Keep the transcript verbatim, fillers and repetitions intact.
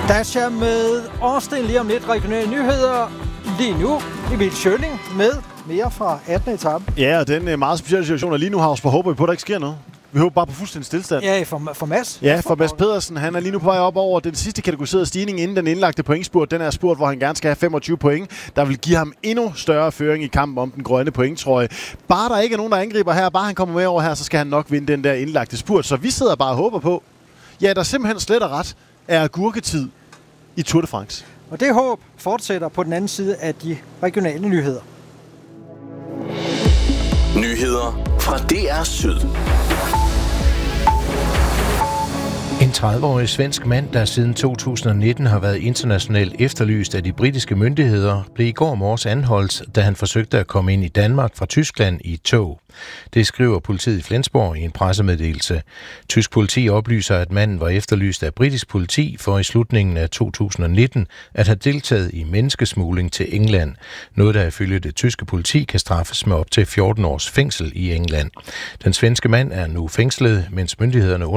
Dacia med Austin lige om lidt. Regionale nyheder lige nu. Emil Schøling med mere fra attende etape. Ja, og den er meget specielle situation, og lige nu har vi håber på, at der ikke sker noget. Vi håber bare på fuldstændig stillstand. Ja, for, for Mads. Ja, for Mads Pedersen. Han er lige nu på vej op over den sidste kategoriserede stigning inden den indlagte pointspurt. Den er spurt, hvor han gerne skal have femogtyve point. Der vil give ham endnu større føring i kampen om den grønne pointtrøje. Bare der ikke er nogen, der angriber her, bare han kommer med over her, så skal han nok vinde den der indlagte spurt. Så vi sidder bare og håber på, ja, der simpelthen slet og ret er agurketid i Tour de France. Og det håb fortsætter på den anden side af de regionale nyheder. Nyheder fra D R Syd. En tredive-årig svensk mand, der siden to tusind nitten har været internationalt efterlyst af de britiske myndigheder, blev i går morges anholdt, da han forsøgte at komme ind i Danmark fra Tyskland i et tog. Det skriver politiet i Flensborg i en pressemeddelelse. Tysk politi oplyser, at manden var efterlyst af britisk politi for i slutningen af to tusind nitten at have deltaget i menneskesmugling til England. Noget, der ifølge det tyske politi kan straffes med op til fjorten års fængsel i England. Den svenske mand er nu fængslet, mens myndighederne